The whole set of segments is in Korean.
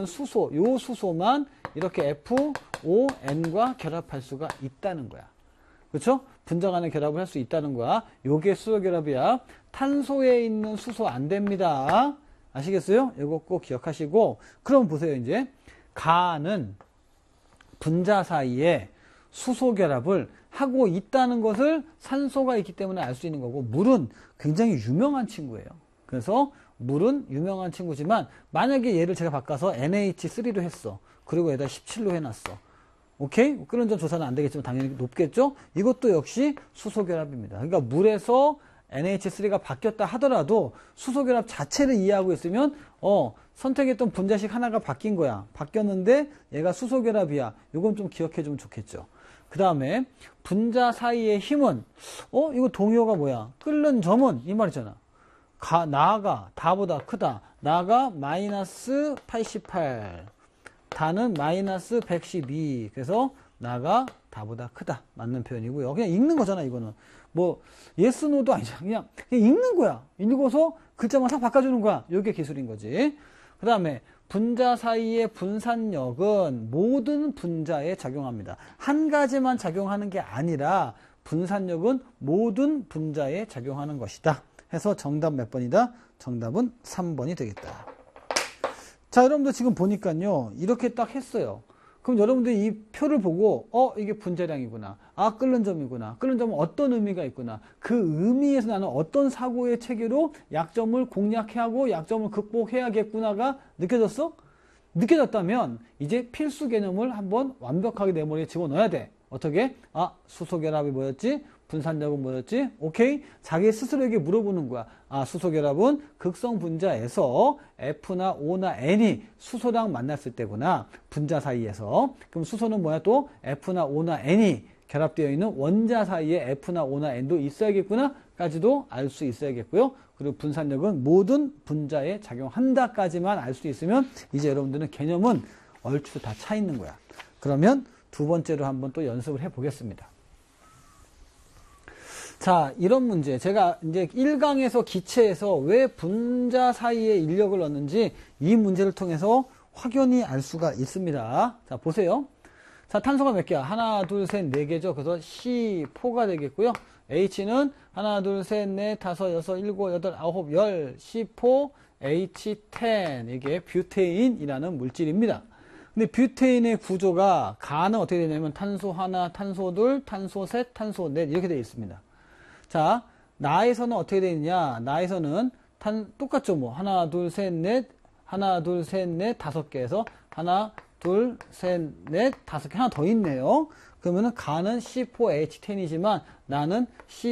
수소, 요 수소만 이렇게 FON과 결합할 수가 있다는 거야. 그렇죠? 분자 간의 결합을 할 수 있다는 거야. 요게 수소 결합이야. 탄소에 있는 수소 안 됩니다. 아시겠어요? 이거 꼭 기억하시고. 그럼 보세요, 이제. 가는 분자 사이에 수소 결합을 하고 있다는 것을 산소가 있기 때문에 알 수 있는 거고, 물은 굉장히 유명한 친구예요. 그래서 물은 유명한 친구지만 만약에 얘를 제가 바꿔서 NH3로 했어. 그리고 얘다 17로 해놨어. 오케이? 끓는 점 조사는 안 되겠지만 당연히 높겠죠? 이것도 역시 수소결합입니다. 그러니까 물에서 NH3가 바뀌었다 하더라도 수소결합 자체를 이해하고 있으면 선택했던 분자식 하나가 바뀐 거야. 바뀌었는데 얘가 수소결합이야. 이건 좀 기억해 주면 좋겠죠. 그 다음에 분자 사이의 힘은 이거 동요가 뭐야? 끓는 점은 이 말이잖아. 나가 다보다 크다. 나가 마이너스 88. 다는 마이너스 112. 그래서 나가 다보다 크다. 맞는 표현이고요. 그냥 읽는 거잖아, 이거는. 뭐, yes, no도 아니잖아. 그냥 읽는 거야. 읽어서 글자만 싹 바꿔주는 거야. 이게 기술인 거지. 그 다음에 분자 사이의 분산력은 모든 분자에 작용합니다. 한 가지만 작용하는 게 아니라 분산력은 모든 분자에 작용하는 것이다. 해서 정답 몇 번이다? 정답은 3번이 되겠다. 자, 여러분들 지금 보니까요, 이렇게 딱 했어요. 그럼 여러분들이 이 표를 보고, 이게 분자량이구나. 아, 끓는 점이구나. 끓는 점은 어떤 의미가 있구나. 그 의미에서 나는 어떤 사고의 체계로 약점을 공략해야 하고 약점을 극복해야겠구나가 느껴졌어? 느껴졌다면, 이제 필수 개념을 한번 완벽하게 내 머리에 집어넣어야 돼. 어떻게? 수소결합이 뭐였지? 분산력은 뭐였지? 오케이? 자기 스스로에게 물어보는 거야. 수소결합은 극성 분자에서 F나 O나 N이 수소랑 만났을 때구나. 분자 사이에서. 그럼 수소는 뭐야 또? F나 O나 N이 결합되어 있는 원자 사이에 F나 O나 N도 있어야겠구나. 까지도 알 수 있어야겠고요. 그리고 분산력은 모든 분자에 작용한다까지만 알 수 있으면 이제 여러분들은 개념은 얼추 다 차 있는 거야. 그러면 두 번째로 한번 또 연습을 해 보겠습니다. 자, 이런 문제. 제가 이제 1강에서 기체에서 왜 분자 사이에 인력을 넣는지 이 문제를 통해서 확연히 알 수가 있습니다. 자, 보세요. 자, 탄소가 몇 개야? 하나, 둘, 셋, 네 개죠. 그래서 C4가 되겠고요. H는 하나, 둘, 셋, 넷, 다섯, 여섯, 일곱, 여덟, 아홉, 열, C4, H10. 이게 뷰테인이라는 물질입니다. 근데 뷰테인의 구조가 가는 어떻게 되냐면 탄소 하나, 탄소 둘, 탄소 셋, 탄소 넷 이렇게 되어 있습니다. 자, 나에서는 어떻게 되어 있냐? 나에서는 똑같죠, 뭐. 하나, 둘, 셋, 넷, 하나, 둘, 셋, 넷, 다섯 개에서 하나, 둘, 셋, 넷, 다섯 개 하나 더 있네요. 그러면은 가는 C4H10이지만 나는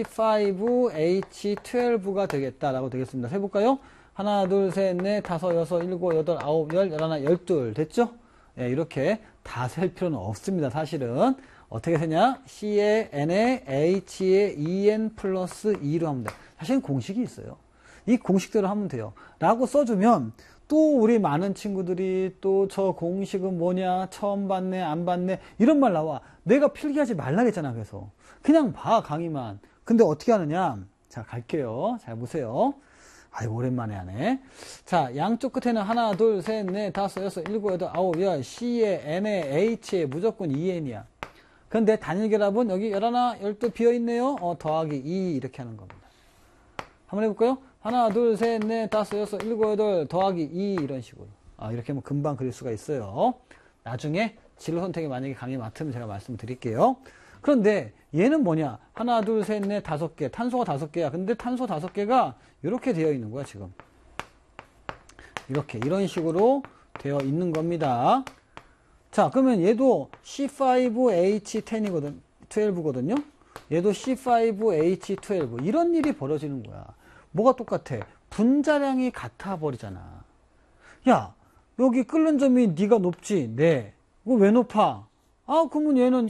C5H12가 되겠다라고 되겠습니다. 해볼까요? 하나, 둘, 셋, 넷, 다섯, 여섯, 일곱, 여덟, 아홉, 열, 열하나, 열둘. 됐죠? 예, 이렇게 다 셀 필요는 없습니다, 사실은. 어떻게 세냐? C에 N에 H에 EN 플러스 2로 하면 돼. 사실은 공식이 있어요. 이 공식대로 하면 돼요. 라고 써주면 또 우리 많은 친구들이 또 저 공식은 뭐냐? 처음 봤네? 안 봤네? 이런 말 나와. 내가 필기하지 말라겠잖아, 그래서. 그냥 봐, 강의만. 근데 어떻게 하느냐? 자, 갈게요. 잘 보세요. 아이고, 오랜만에 하네. 자, 양쪽 끝에는 하나, 둘, 셋, 넷, 다섯, 여섯, 일곱, 여덟, 아홉, 열, C에 N에 H에 무조건 EN이야. 그런데 단일결합은 여기 11, 12 비어있네요. 더하기 2 이렇게 하는 겁니다. 한번 해볼까요? 하나, 둘, 셋, 넷, 다섯, 여섯, 일곱, 여덟 더하기 2 이런 식으로. 이렇게 하면 금방 그릴 수가 있어요. 나중에 진로 선택에 만약에 강의 맡으면 제가 말씀드릴게요. 그런데 얘는 뭐냐? 하나, 둘, 셋, 넷, 다섯 개. 탄소가 다섯 개야. 근데 탄소 다섯 개가 이렇게 되어 있는 거야, 지금. 이렇게, 이런 식으로 되어 있는 겁니다. 자, 그러면 얘도 C5H10이거든, 12거든요? 얘도 C5H12. 이런 일이 벌어지는 거야. 뭐가 똑같아? 분자량이 같아 버리잖아. 야, 여기 끓는 점이 네가 높지? 네. 이거 왜 높아? 그러면 얘는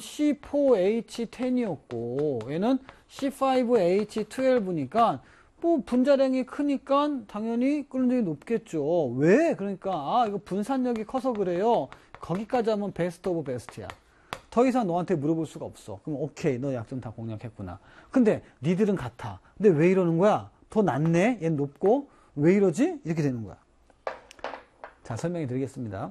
C4H10이었고, 얘는 C5H12니까, 뭐, 분자량이 크니까 당연히 끓는 점이 높겠죠. 왜? 그러니까, 이거 분산력이 커서 그래요. 거기까지 하면 베스트 오브 베스트야. 더 이상 너한테 물어볼 수가 없어. 그럼 오케이, 너 약점 다 공략했구나. 근데 니들은 같아. 근데 왜 이러는 거야? 더 낫네? 얘는 높고 왜 이러지? 이렇게 되는 거야. 자, 설명해 드리겠습니다.